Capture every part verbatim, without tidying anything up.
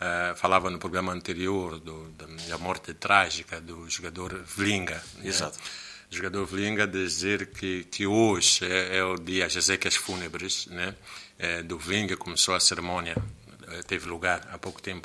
uh, falava no programa anterior do, da morte trágica do jogador Vlinga. Exato. Né? O jogador Vlinga dizer que, que hoje é, é o dia, as exéquias fúnebres, né? É, do Vlinga. Começou a cerimónia, teve lugar há pouco tempo,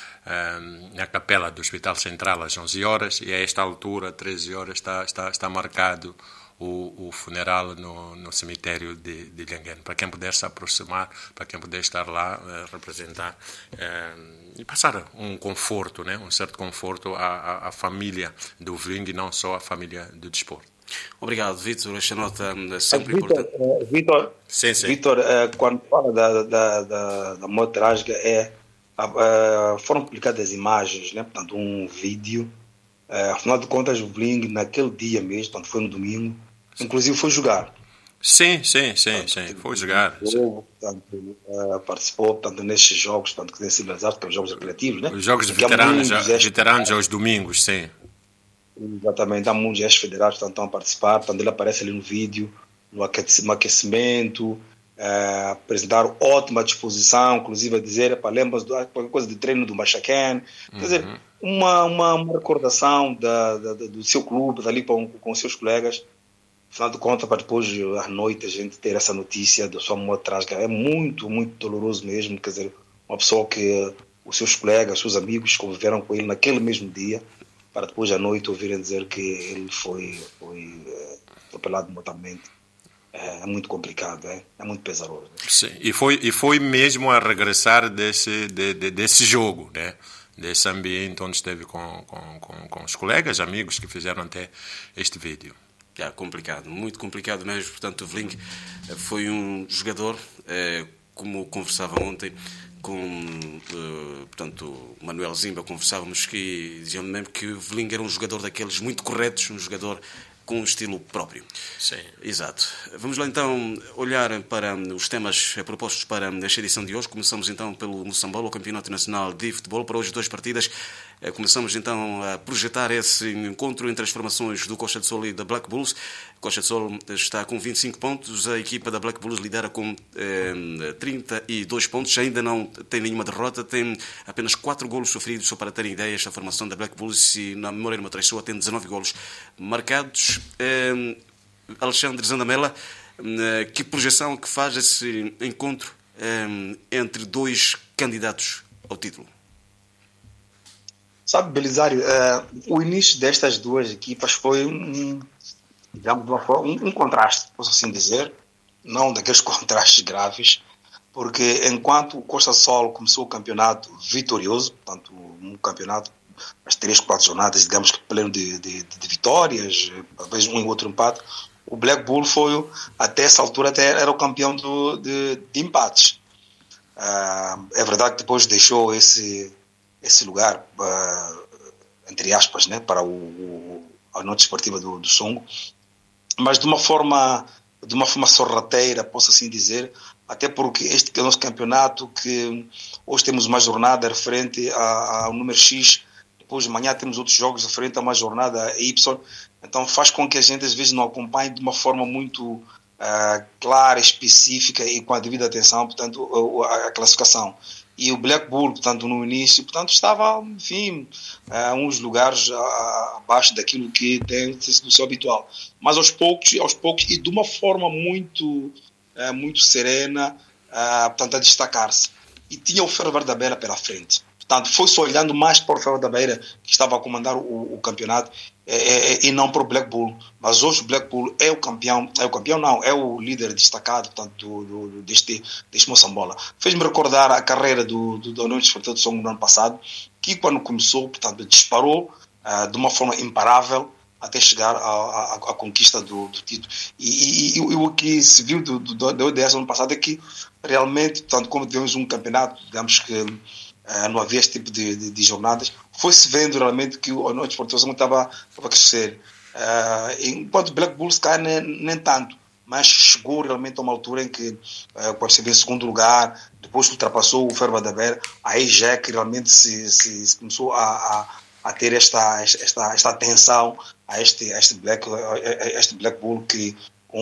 uh, na capela do Hospital Central às onze horas, e a esta altura, treze horas, está, está, está marcado O, o funeral no, no cemitério de, de Lhanguene, para quem puder se aproximar, para quem puder estar lá, eh, representar eh, e passar um conforto, né, um certo conforto à, à, à família do Vling e não só à família do desporto. Obrigado, Vítor. Esta nota é sempre Victor, importante. Uh, Vítor, sim, sim. Vítor uh, quando fala da, da, da, da morte trágica, é, uh, foram publicadas imagens, né, portanto, um vídeo. Uh, afinal de contas, o Vling, naquele dia mesmo, quando foi no domingo, sim, inclusive foi jogar. Sim, sim, sim, portanto, sim. Foi jogar. Jogo, portanto, uh, participou portanto, nestes jogos, portanto, que têm sido realizados, que são jogos recreativos, né? Os jogos de Porque veteranos, muitos, veteranos aos domingos, sim. Exatamente, há muitos ex-federados que estão a participar, portanto, ele aparece ali no vídeo, no aquecimento, uh, apresentar ótima disposição, inclusive a dizer, lembra-se de qualquer coisa de treino do Machacan, quer dizer, Uhum. Uma, uma, uma recordação da, da, do seu clube, dali com, com os seus colegas. Afinal de contas, para depois, à noite, a gente ter essa notícia da sua morte trágica. É muito, muito doloroso mesmo. Quer dizer, uma pessoa que os seus colegas, os seus amigos conviveram com ele naquele mesmo dia, para depois, à noite, ouvirem dizer que ele foi, foi é, atropelado mortalmente. É, é muito complicado, é, é muito pesaroso. Né? Sim, e foi, e foi mesmo a regressar desse, de, de, desse jogo, né? Desse ambiente onde esteve com, com, com, com os colegas, amigos que fizeram até este vídeo. É complicado, muito complicado mesmo. Portanto, o Vling foi um jogador, é, como conversava ontem com uh, portanto, Manuel Zimba, conversávamos que diziam mesmo que o Vling era um jogador daqueles muito corretos, um jogador com um estilo próprio. Sim. Exato. Vamos lá então olhar para os temas propostos para esta edição de hoje. Começamos então pelo Moçambola, o Campeonato Nacional de Futebol. Para hoje, duas partidas. Começamos então a projetar esse encontro entre as formações do Costa de Sol e da Black Bulls. Costa de Sol está com vinte e cinco pontos, a equipa da Black Bulls lidera com eh, trinta e dois pontos, ainda não tem nenhuma derrota, tem apenas quatro golos sofridos. Só para terem ideia, esta formação da Black Bulls, se na memória não me traiçoa, tem dezanove golos marcados. Eh, Alexandre Zandamela, eh, que projeção que faz esse encontro eh, entre dois candidatos ao título? Sabe, Belisário, uh, o início destas duas equipas foi um, digamos, de uma forma, um, um contraste, posso assim dizer, não daqueles contrastes graves, porque enquanto o Costa Sol começou o campeonato vitorioso, portanto, um campeonato, as três, quatro jornadas, digamos que pleno de, de, de vitórias, talvez um e outro empate, o Black Bull foi, até essa altura, até era o campeão do, de, de empates. Uh, é verdade que depois deixou esse esse lugar, uh, entre aspas, né, para o, o, a nota esportiva do, do Songo, mas de uma forma de uma forma sorrateira, posso assim dizer, até porque este é o nosso campeonato, que hoje temos uma jornada referente a, ao número X, depois de manhã temos outros jogos referente a uma jornada Y, então faz com que a gente às vezes não acompanhe de uma forma muito uh, clara, específica e com a devida atenção, portanto, a, a classificação. E o Black Bull, portanto, no início, portanto, estava, enfim, a uns lugares abaixo daquilo que tem sido o seu habitual. Mas aos poucos, aos poucos, e de uma forma muito, muito serena, portanto, a destacar-se. E tinha o Ferro da Beira pela frente. Portanto, foi-se olhando mais para o Ferro da Beira, que estava a comandar o, o campeonato, é, é, e não para o Black Bull. Mas hoje o Black Bull é o campeão, é o campeão não, é o líder destacado, portanto, do, do, deste, deste Moçambola. Fez-me recordar a carreira do, do, do União Desportiva do Songo no ano passado, que quando começou, portanto, disparou uh, de uma forma imparável até chegar à, à, à conquista do, do título. E, e, e, e o que se viu do, do, do O D S no ano passado é que realmente, portanto, como tivemos um campeonato, digamos que Uh, não havia este tipo de, de, de jornadas, foi-se vendo realmente que o União Desportiva estava, estava a crescer. Uh, enquanto o Black Bulls cai nem, nem tanto, mas chegou realmente a uma altura em que, uh, quando se vê em segundo lugar, depois que ultrapassou o Ferro da Beira, aí já é que realmente se, se, se começou a, a, a ter esta, esta, esta atenção a este, a este, Black, a este Black Bull, que com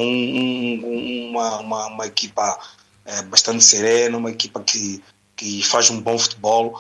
um, uma, uma, uma equipa uh, bastante serena, uma equipa que que faz um bom futebol,